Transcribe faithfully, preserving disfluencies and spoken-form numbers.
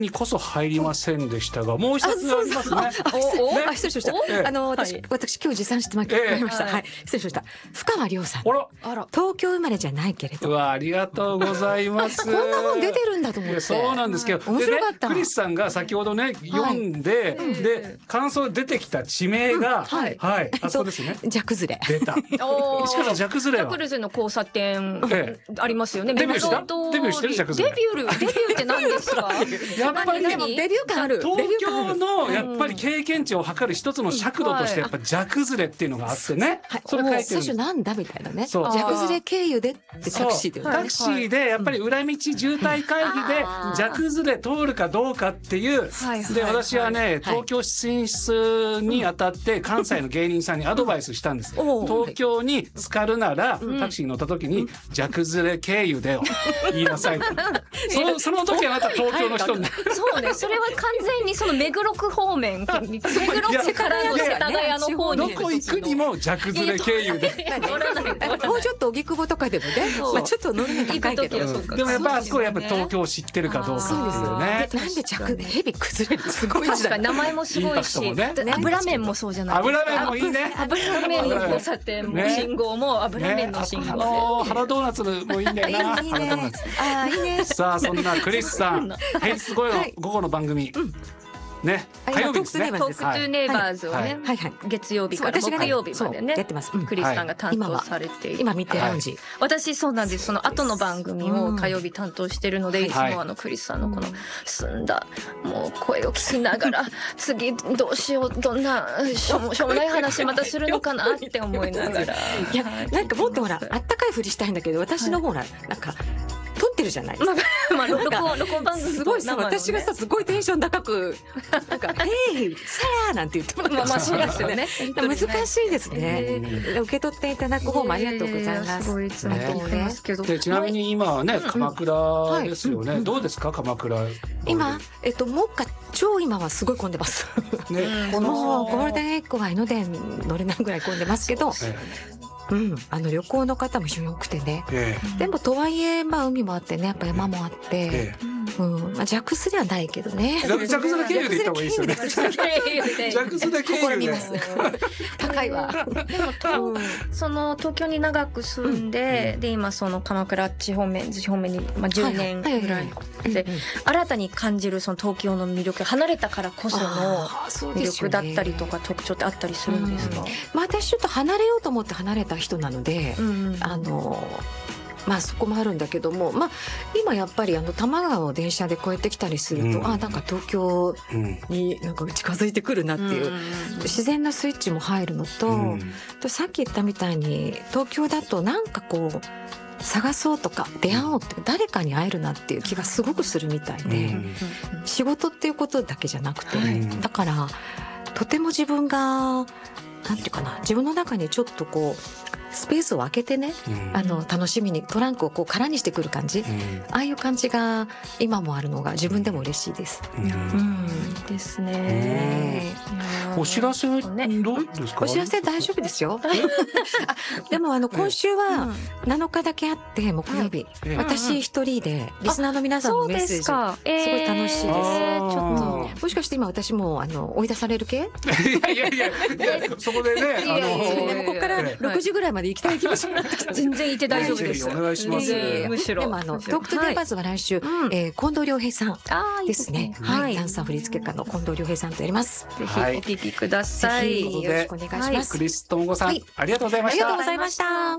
にこそ入りませんでしたが、もう一つありますね。 おお、あ、失礼しました。 ええあの私、 はい、 私今日持参してまいりました。はい、失礼しました。深川亮さん。 あら、 あら、東京生まれじゃないけれど。 うわ、ありがとうございます。 こんな本出てるんだと思って。 そうなんですけど、 面白かった。 クリスさんが先ほどね読んで、で感想出てきた地名が、はいはい、あそこですね。 ジャクズレ。 出た。しかもジャクズレは。 ジャクズレの交差点ありますよね。 デビューした？デビューしてるジャクズレ。 デビューデビューって何ですか？ やっぱりデビュー感ある。 東京のやっぱり経験値を測る一つの尺度としてやっぱジャクズレっていうのがあってね。 それ書いてる。最初なんだみたいなね。ジャクズレ経由でってタクシーで。 タクシーでやっぱり裏道渋滞回避でジャクズレ通るかどうかっていう。で私はね東京進出にあたって関西の芸人さんにアドバイスしたんです。東京に浸かるならタクシーに乗った時にジャクズレ経由でを言いなさい。そその時はまた東京の人に。 そうね、それは完全にその目黒区方面、目黒区からの世田谷の方に。 どこ行くにもジャクズレ経由で。 もうちょっと荻窪とかでもね、まあちょっと乗るの高いけど。 でもやっぱあそこやっぱ東京を知ってるかどうかっていうね。 なんでジャクヘビ崩れるすごい確かに名前もすごいし、油麺もそうじゃない。 油麺もいいね。 油麺の交差点も信号も油麺の信号で。 原ドーナツもいいんだよな。原ドーナツ。ああいいね。さあそんなクリスさん、平日午後の午後の番組。ね、火曜日ですね。 トークトゥネイバーズをね、月曜日から木曜日までね、クリスさんが担当されている。 今見てラウンジ。 私そうなんです。その後の番組を火曜日担当してるので、いつもあのクリスさんのこの澄んだもう声を聞きながら、次どうしよう、どんなしょうもない話またするのかなって思いながら。 いやなんかもっとほらあったかいふりしたいんだけど、私のほらなんか。撮ってるじゃないですか。 まあ録音録音番組すごいさ、私がさすごいテンション高くなんか「ヘイサラー」なんて言ってもらって、 まあまあそうですよね。 難しいですね。受け取っていただく方もありがとうございます。 すごいいつも思いますけど。 でちなみに今はね鎌倉ですよね。どうですか鎌倉？ 今えっともうか超今はすごい混んでます。 ね、 もうゴールデンウィークは江ノ電乗れないぐらい混んでますけど。うん、あの旅行の方も非常に多くてね、ええ、でもとはいえ、まあ、海もあってねやっぱ山もあって、ええ、うんまあ、ジャクスではないけどね。 ジャクスで経由で行った方がいいですよね。ジャクスで経由で高いわ。 でも、うん、その東京に長く住んで、うん、で今その鎌倉地方面地方面に、まあ、じゅうねんぐらいで新たに感じるその東京の魅力、離れたからこその魅力だったりとか特徴ってあったりするんですか？うん、 まあ、私ちょっと離れようと思って離れた人なので、うん、あのまあそこもあるんだけども、まあ今やっぱりあの多摩川を電車で越えてきたりすると、うん、あなんか東京になんか近づいてくるなっていう、うん、自然なスイッチも入るのと、うん、とさっき言ったみたいに東京だとなんかこう探そうとか出会おうって誰かに会えるなっていう気がすごくするみたいで、うん、仕事っていうことだけじゃなくて、うん、だからとても自分がなんていうかな、自分の中にちょっとこうスペースを空けてね、うん、あの楽しみにトランクをこう空にしてくる感じ、うん、ああいう感じが今もあるのが自分でも嬉しいです。 うんうん、ですね。 お知らせどうですか？ お知らせ大丈夫ですよ。あでもあの今週はなのかだけあって木曜日、うん、私一人でリスナーの皆さんのメッセージすごい楽しいです。ちょっともしかして今私もあの追い出される系？いやいやいやいやそこでね、あのここからろくじぐらいまで行きたい気持ちになってきて、 全然いて大丈夫です。 お願いします。 むしろでもあのトークトゥネイバーズは来週近藤良平さんですね。はい、ダンサー振付家の近藤良平さんとやります。 ぜひお聞きください。 よろしくお願いします。 クリス智子さん、ありがとうございました。 ありがとうございました。